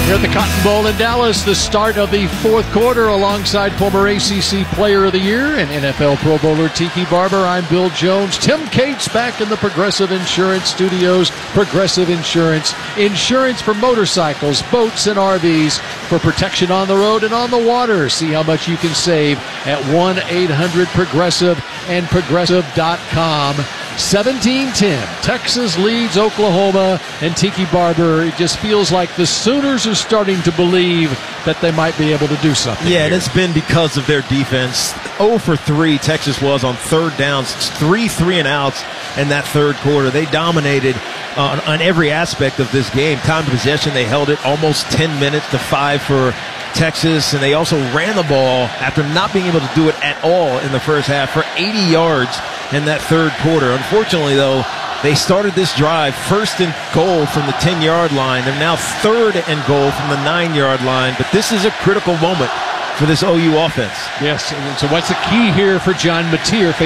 Here at the Cotton Bowl in Dallas, the start of the fourth quarter alongside former ACC Player of the Year and NFL Pro Bowler Tiki Barber. I'm Bill Jones. Tim Cates back in the Progressive Insurance Studios. Progressive Insurance. Insurance for motorcycles, boats, and RVs for protection on the road and on the water. See how much you can save at 1-800-PROGRESSIVE and Progressive.com. 17-10. Texas leads Oklahoma, and Tiki Barber, it just feels like the Sooners are starting to believe that they might be able to do something. Yeah, here. and it's been because of their defense. 0 for 3 Texas was on third downs. It's 3 and outs in that third quarter. They dominated on every aspect of this game. Time to possession, they held it almost 10 minutes to 5 for Texas, and they also ran the ball after not being able to do it at all in the first half for 80 yards in that third quarter. Unfortunately, though, they started this drive first and goal from the 10-yard line. They're now third and goal from the 9-yard line, but this is a critical moment for this OU offense. Yes, and so what's the key here for John Mateer?